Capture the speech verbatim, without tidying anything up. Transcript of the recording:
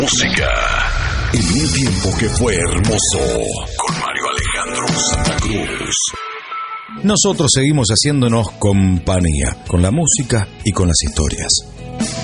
Música en un tiempo que fue hermoso, con Mario Alejandro Santa Cruz. Nosotros seguimos haciéndonos compañía con la música y con las historias.